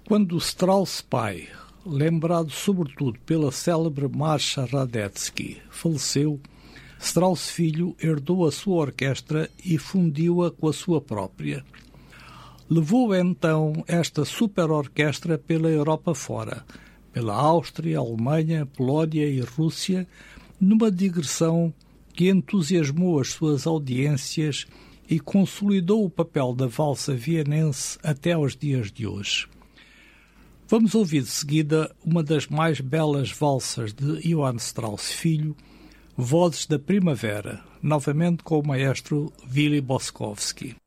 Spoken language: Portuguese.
Quando Strauss pai, lembrado sobretudo pela célebre Marcha Radetzky, faleceu, Strauss filho herdou a sua orquestra e fundiu-a com a sua própria. Levou então esta super-orquestra pela Europa fora, pela Áustria, Alemanha, Polónia e Rússia, numa digressão que entusiasmou as suas audiências e consolidou o papel da valsa vienense até aos dias de hoje. Vamos ouvir de seguida uma das mais belas valsas de Johann Strauss filho, Vozes da Primavera, novamente com o maestro Willy Boskovsky.